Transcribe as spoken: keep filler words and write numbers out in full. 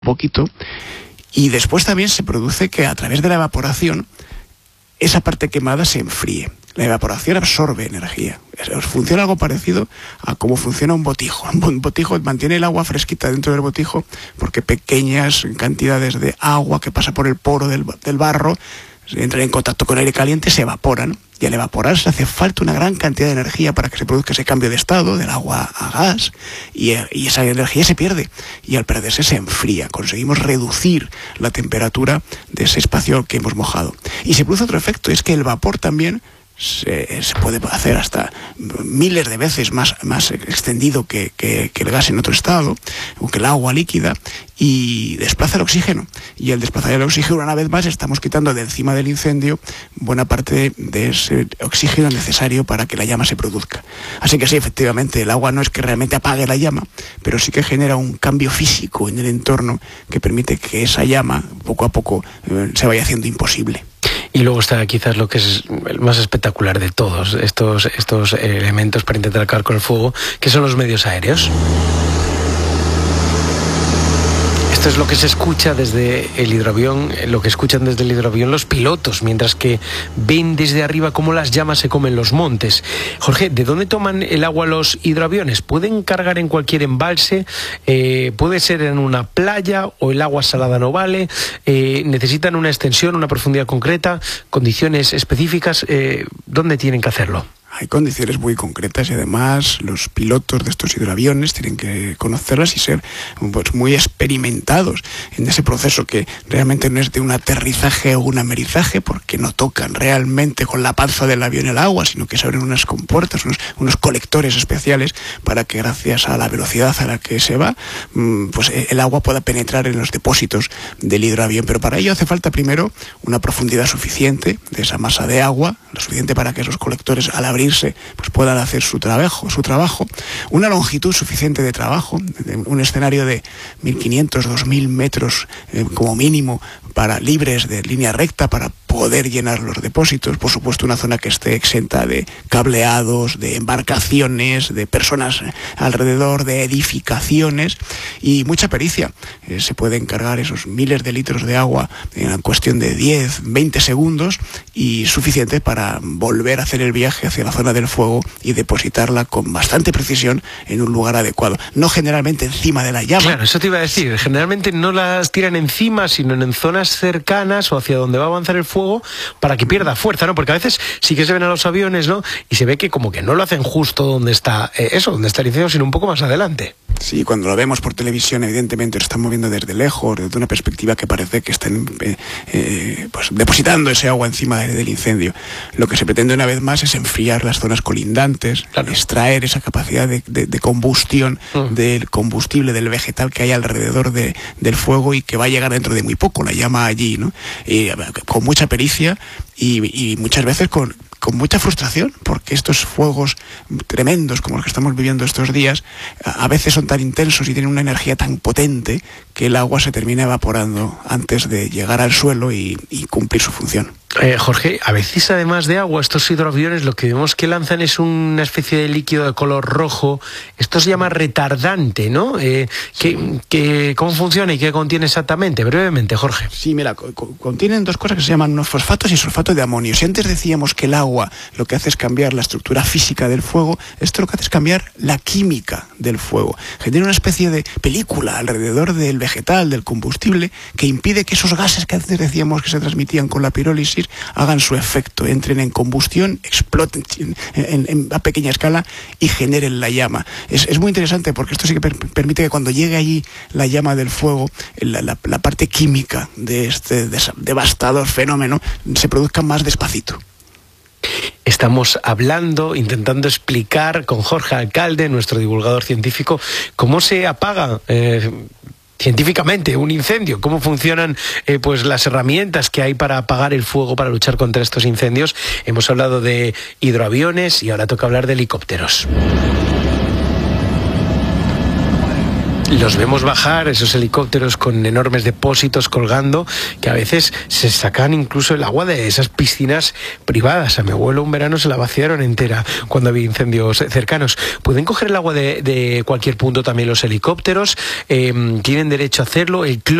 poquito, y después también se produce que a través de la evaporación esa parte quemada se enfríe. La evaporación absorbe energía. Funciona algo parecido a cómo funciona un botijo. Un botijo mantiene el agua fresquita dentro del botijo porque pequeñas cantidades de agua que pasa por el poro del, del barro entran en contacto con aire caliente, se evaporan, y al evaporarse hace falta una gran cantidad de energía para que se produzca ese cambio de estado del agua a gas, y, y esa energía se pierde, y al perderse se enfría. Conseguimos reducir la temperatura de ese espacio que hemos mojado. Y se produce otro efecto, es que el vapor también Se, se puede hacer hasta miles de veces más, más extendido que, que, que el gas en otro estado, o que el agua líquida, y desplaza el oxígeno. Y al desplazar el oxígeno, una vez más, estamos quitando de encima del incendio buena parte de ese oxígeno necesario para que la llama se produzca. Así que sí, efectivamente, el agua no es que realmente apague la llama, pero sí que genera un cambio físico en el entorno que permite que esa llama, poco a poco, eh, se vaya haciendo imposible. Y luego está quizás lo que es el más espectacular de todos estos, estos elementos para intentar acabar con el fuego, que son los medios aéreos. Esto es lo que se escucha desde el hidroavión, lo que escuchan desde el hidroavión los pilotos, mientras que ven desde arriba cómo las llamas se comen los montes. Jorge, ¿de dónde toman el agua los hidroaviones? ¿Pueden cargar en cualquier embalse? Eh, ¿Puede ser en una playa o el agua salada no vale? Eh, ¿Necesitan una extensión, una profundidad concreta, condiciones específicas? Eh, ¿Dónde tienen que hacerlo? Hay condiciones muy concretas y además los pilotos de estos hidroaviones tienen que conocerlas y ser pues, muy experimentados en ese proceso que realmente no es de un aterrizaje o un amerizaje, porque no tocan realmente con la panza del avión el agua, sino que se abren unas compuertas, unos, unos colectores especiales para que gracias a la velocidad a la que se va, pues el agua pueda penetrar en los depósitos del hidroavión. Pero para ello hace falta primero una profundidad suficiente de esa masa de agua, lo suficiente para que esos colectores al abrir pues puedan hacer su trabajo, su trabajo, una longitud suficiente de trabajo, un escenario de mil quinientos, dos mil metros eh, como mínimo, para libres de línea recta para poder llenar los depósitos. Por supuesto, una zona que esté exenta de cableados, de embarcaciones, de personas alrededor, de edificaciones, y mucha pericia. Eh, se pueden cargar esos miles de litros de agua en cuestión de diez, veinte segundos, y suficiente para volver a hacer el viaje hacia la zona del fuego y depositarla con bastante precisión en un lugar adecuado. No generalmente encima de la llama. Claro, eso te iba a decir. Generalmente no las tiran encima, sino en zonas cercanas o hacia donde va a avanzar el fuego, para que pierda fuerza, ¿no? Porque a veces sí que se ven a los aviones, ¿no? Y se ve que como que no lo hacen justo donde está eh, eso, donde está el incendio, sino un poco más adelante. Sí, cuando lo vemos por televisión, evidentemente lo están moviendo desde lejos, desde una perspectiva que parece que están eh, eh, pues depositando ese agua encima del incendio. Lo que se pretende una vez más es enfriar las zonas colindantes, claro, extraer esa capacidad de, de, de combustión uh. del combustible, del vegetal que hay alrededor de, del fuego, y que va a llegar dentro de muy poco la llama allí, ¿no? Y, con mucha pericia y, y muchas veces con... con mucha frustración, porque estos fuegos tremendos como los que estamos viviendo estos días a veces son tan intensos y tienen una energía tan potente que el agua se termina evaporando antes de llegar al suelo y, y cumplir su función. Eh, Jorge, a veces además de agua, estos hidroaviones lo que vemos que lanzan es una especie de líquido de color rojo. Esto se llama retardante, ¿no? Eh, ¿qué, sí. qué, ¿Cómo funciona y qué contiene exactamente? Brevemente, Jorge. Sí, mira, co contienen dos cosas que se llaman unos fosfatos y sulfato de amonio. Si antes decíamos que el agua lo que hace es cambiar la estructura física del fuego, esto lo que hace es cambiar la química del fuego. Genera una especie de película alrededor del vegetal, del combustible, que impide que esos gases que antes decíamos que se transmitían con la pirólisis hagan su efecto, entren en combustión, exploten en, en, en, a pequeña escala y generen la llama. Es, es muy interesante porque esto sí que per, permite que cuando llegue allí la llama del fuego, la, la, la parte química de este devastador fenómeno se produzca más despacito. Estamos hablando, intentando explicar con Jorge Alcalde, nuestro divulgador científico, cómo se apaga eh, científicamente un incendio, cómo funcionan eh, pues las herramientas que hay para apagar el fuego, para luchar contra estos incendios. Hemos hablado de hidroaviones y ahora toca hablar de helicópteros. Los vemos bajar, esos helicópteros con enormes depósitos colgando, que a veces se sacan incluso el agua de esas piscinas privadas. A mi abuelo un verano se la vaciaron entera cuando había incendios cercanos. Pueden coger el agua de, de cualquier punto también los helicópteros, eh, tienen derecho a hacerlo. El